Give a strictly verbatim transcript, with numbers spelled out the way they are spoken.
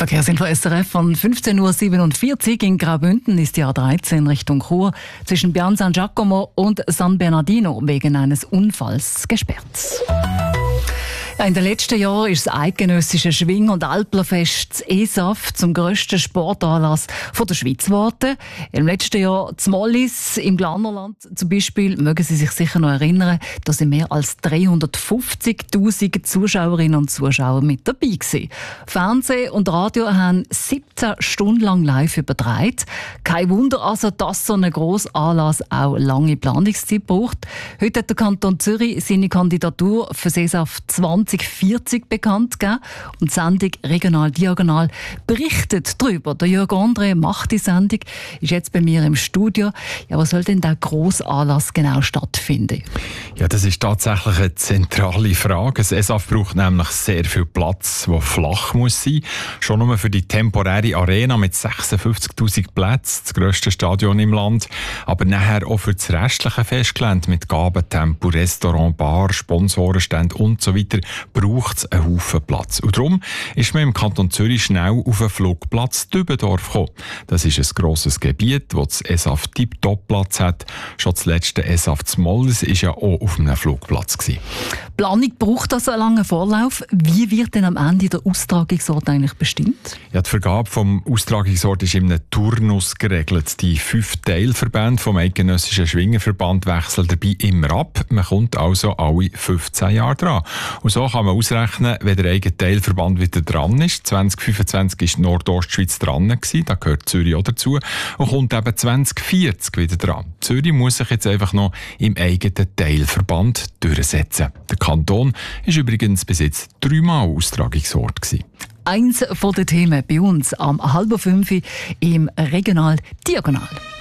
Verkehrsinfo S R F von fünfzehn Uhr siebenundvierzig in Graubünden ist die A dreizehn Richtung Chur zwischen Pian San Giacomo und San Bernardino wegen eines Unfalls gesperrt. Ja, in den letzten Jahren ist das eidgenössische Schwing- und Alplerfest, das E S A F, zum grössten Sportanlass von der Schweiz geworden. Im letzten Jahr zum Mollis im Glarnerland zum Beispiel, mögen Sie sich sicher noch erinnern, da sind mehr als dreihundertfünfzigtausend Zuschauerinnen und Zuschauer mit dabei gewesen. Fernsehen und Radio haben siebzehn Stunden lang live übertragen. Kein Wunder also, dass so ein grosser Anlass auch lange Planungszeit braucht. Heute hat der Kanton Zürich seine Kandidatur für das E S A F zwanzig vierzig bekannt gegeben und die Sendung «Regional Diagonal» berichtet darüber. Der Jörg André macht die Sendung, ist jetzt bei mir im Studio. Ja, was soll denn der grosse Anlass genau stattfinden? Ja, das ist tatsächlich eine zentrale Frage. Das E S A F braucht nämlich sehr viel Platz, der flach muss sein. Schon nur für die temporäre Arena mit sechsundfünfzigtausend Plätzen, das grösste Stadion im Land. Aber nachher auch für das restliche Festgelände mit Gabentempo, Restaurant, Bar, Sponsorenstände und so weiter braucht es einen Haufen Platz. Und darum ist man im Kanton Zürich schnell auf den Flugplatz Dübendorf gekommen. Das ist ein grosses Gebiet, wo das E S A F tiptop Platz hat. Schon das letzte E S A F zu Mollis war ja auch auf einem Flugplatz gewesen. Planung braucht also einen langen Vorlauf. Wie wird denn am Ende der Austragungsort eigentlich bestimmt? Ja, die Vergabe vom Austragungsort ist in einem Turnus geregelt. Die fünf Teilverbände vom Eidgenössischen Schwingerverband wechseln dabei immer ab. Man kommt also alle fünfzehn Jahre dran. Und so kann man ausrechnen, wenn der eigene Teilverband wieder dran ist. zwanzig fünfundzwanzig war Nordostschweiz dran, da gehört Zürich auch dazu. Und kommt eben zwanzig vierzig wieder dran. Zürich muss sich jetzt einfach noch im eigenen Teilverband durchsetzen. Der Kanton war übrigens bis jetzt dreimal Austragungsort gewesen. Eins von den Themen bei uns am halb fünf im Regional Diagonal.